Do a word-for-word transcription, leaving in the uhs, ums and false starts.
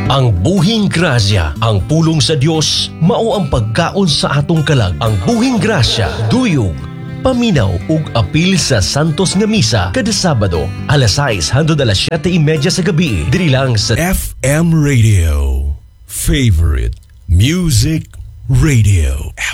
Ang buhing grasya, ang pulong sa Dios, mao ang pagkaon sa atong kalag. Ang buhing grasya, duyog, paminaw ug apil sa Santos nga Misa kada Sabado, alas sais hangtod alas siyete trenta sa gabi, diri lang sa F M Radio. Favorite Music Radio.